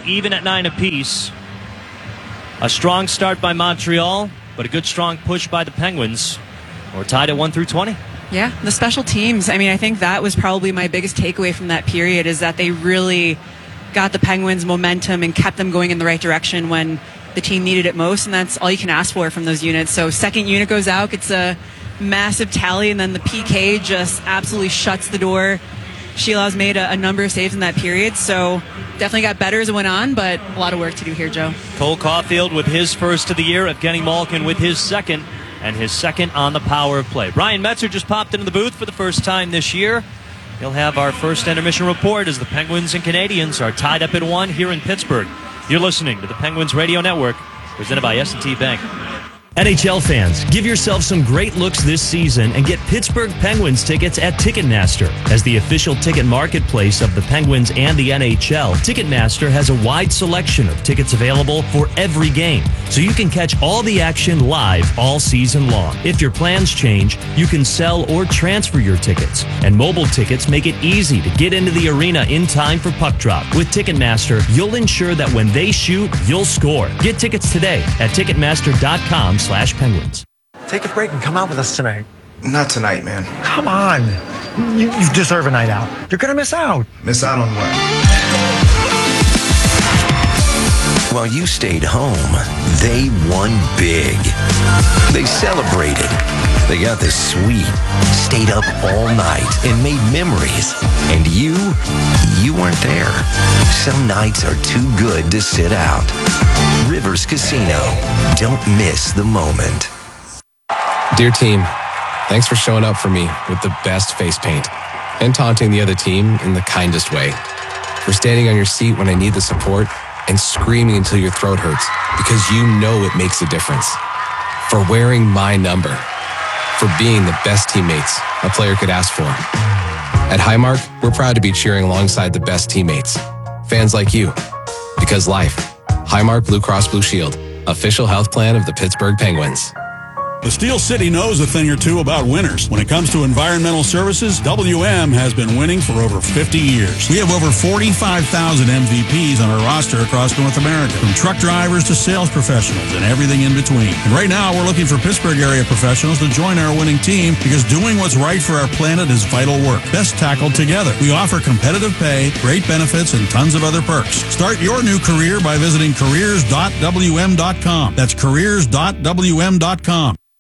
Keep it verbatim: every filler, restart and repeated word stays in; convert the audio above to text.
even at nine apiece. A strong start by Montreal, but a good strong push by the Penguins. We're tied at one through twenty. Yeah, the special teams. I mean, I think that was probably my biggest takeaway from that period is that they really got the Penguins momentum and kept them going in the right direction when the team needed it most, and that's all you can ask for from those units. So second unit goes out, it's a massive tally, and then the P K just absolutely shuts the door. Sheila's made a, a number of saves in that period, so definitely got better as it went on, but a lot of work to do here, Joe. Cole Caulfield with his first of the year, Evgeny Malkin with his second, and his second on the power play. Brian Metzer just popped into the booth for the first time this year. He'll have our first intermission report as the Penguins and Canadians are tied up at one here in Pittsburgh. You're listening to the Penguins Radio Network, presented by S and T Bank. N H L fans, give yourself some great looks this season and get Pittsburgh Penguins tickets at Ticketmaster. As the official ticket marketplace of the Penguins and the N H L, Ticketmaster has a wide selection of tickets available for every game, so you can catch all the action live all season long. If your plans change, you can sell or transfer your tickets, and mobile tickets make it easy to get into the arena in time for puck drop. With Ticketmaster, you'll ensure that when they shoot, you'll score. Get tickets today at Ticketmaster dot com slash Penguins. Take a break and come out with us tonight. Not tonight, man. Come on. You, you deserve a night out. You're going to miss out. Miss out on what? While you stayed home, they won big. They celebrated. They got the suite, stayed up all night, and made memories. And you, you weren't there. Some nights are too good to sit out. Rivers Casino. Don't miss the moment. Dear team, thanks for showing up for me with the best face paint and taunting the other team in the kindest way. For standing on your seat when I need the support and screaming until your throat hurts because you know it makes a difference. For wearing my number. For being the best teammates a player could ask for. At Highmark, we're proud to be cheering alongside the best teammates. Fans like you. Because life. Highmark Blue Cross Blue Shield, official health plan of the Pittsburgh Penguins. The Steel City knows a thing or two about winners. When it comes to environmental services, W M has been winning for over fifty years. We have over forty-five thousand M V Ps on our roster across North America, from truck drivers to sales professionals and everything in between. And right now, we're looking for Pittsburgh area professionals to join our winning team because doing what's right for our planet is vital work, best tackled together. We offer competitive pay, great benefits, and tons of other perks. Start your new career by visiting careers dot w m dot com. That's careers dot w m dot com.